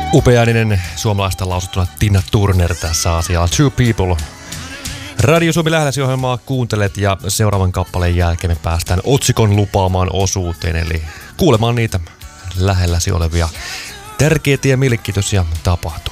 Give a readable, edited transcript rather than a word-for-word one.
Upeainen suomalaista lausuttuna Tina Turner tässä asialla. Two People. Radio Suomi Lähelläsi -ohjelmaa kuuntelet ja seuraavan kappaleen jälkeen me päästään otsikon lupaamaan osuuteen, eli kuulemaan niitä lähelläsi olevia tärkeitä ja mielenkiintoisia tapahtumia.